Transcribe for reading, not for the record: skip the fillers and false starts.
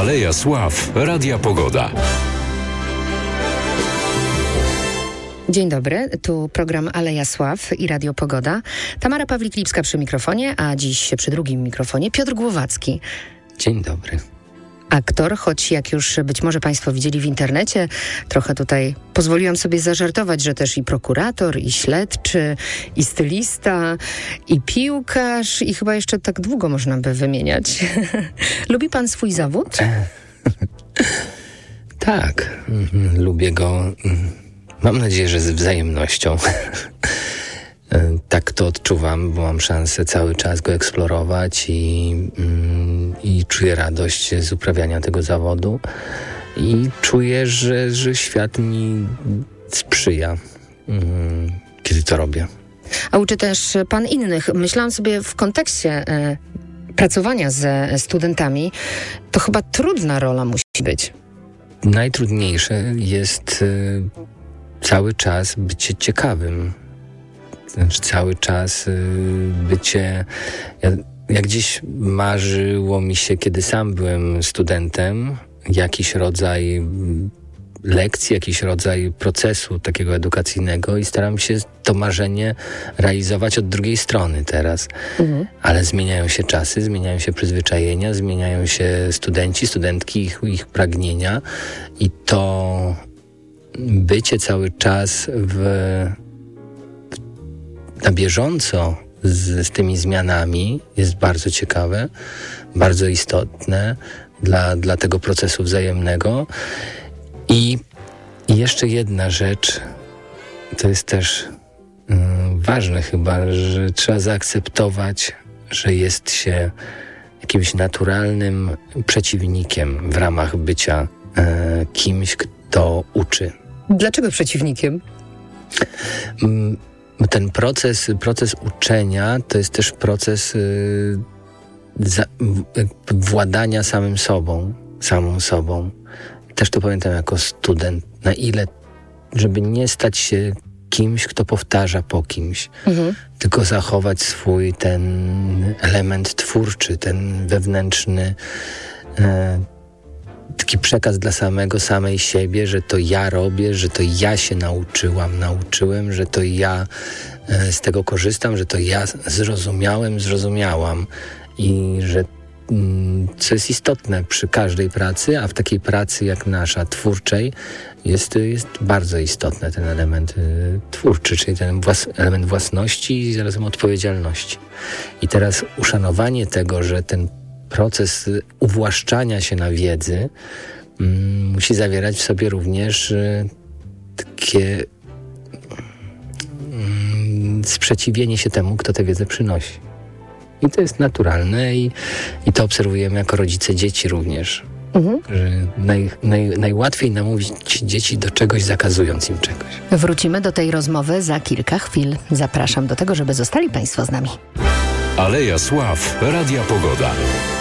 Aleja Sław Radia Pogoda. Dzień dobry, tu program Aleja Sław i Radio Pogoda. Tamara Pawlik-Lipska przy mikrofonie, a dziś przy drugim mikrofonie Piotr Głowacki. Dzień dobry. Aktor, choć jak już być może Państwo widzieli w internecie, trochę tutaj pozwoliłam sobie zażartować, że też i prokurator, i śledczy, i stylista, i piłkarz, i chyba jeszcze tak długo można by wymieniać. Lubi Pan swój zawód? Tak, lubię go. Mam nadzieję, że z wzajemnością. Tak to odczuwam, bo mam szansę cały czas go eksplorować i czuję radość z uprawiania tego zawodu i czuję, że świat mi sprzyja, kiedy to robię. A uczy też Pan innych. Myślałam sobie w kontekście pracowania ze studentami, to chyba trudna rola musi być. Najtrudniejsze jest cały czas bycie ciekawym. Znaczy cały czas bycie... Jak gdzieś marzyło mi się, kiedy sam byłem studentem, jakiś rodzaj lekcji, jakiś rodzaj procesu takiego edukacyjnego i staram się to marzenie realizować od drugiej strony teraz. Ale zmieniają się czasy, zmieniają się przyzwyczajenia, zmieniają się studenci, studentki, ich pragnienia i to bycie cały czas na bieżąco z tymi zmianami jest bardzo ciekawe, bardzo istotne dla tego procesu wzajemnego. I jeszcze jedna rzecz, to jest też ważne chyba, że trzeba zaakceptować, że jest się jakimś naturalnym przeciwnikiem w ramach bycia kimś, kto uczy. Dlaczego przeciwnikiem? Ten proces uczenia to jest też proces władania samym sobą, samą sobą. Też to pamiętam jako student, na ile, żeby nie stać się kimś, kto powtarza po kimś, tylko zachować swój ten element twórczy, ten wewnętrzny taki przekaz dla samej siebie, że to ja robię, że to ja się nauczyłem, że to ja z tego korzystam, że to ja zrozumiałam i że co jest istotne przy każdej pracy, a w takiej pracy jak nasza, twórczej, jest bardzo istotny ten element twórczy, czyli ten element własności i zarazem odpowiedzialności. I teraz uszanowanie tego, że ten proces uwłaszczania się na wiedzy musi zawierać w sobie również takie sprzeciwienie się temu, kto tę wiedzę przynosi. I to jest naturalne i to obserwujemy jako rodzice dzieci również. Że najłatwiej namówić dzieci do czegoś, zakazując im czegoś. Wrócimy do tej rozmowy za kilka chwil. Zapraszam do tego, żeby zostali Państwo z nami. Aleja Sław Radia Pogoda.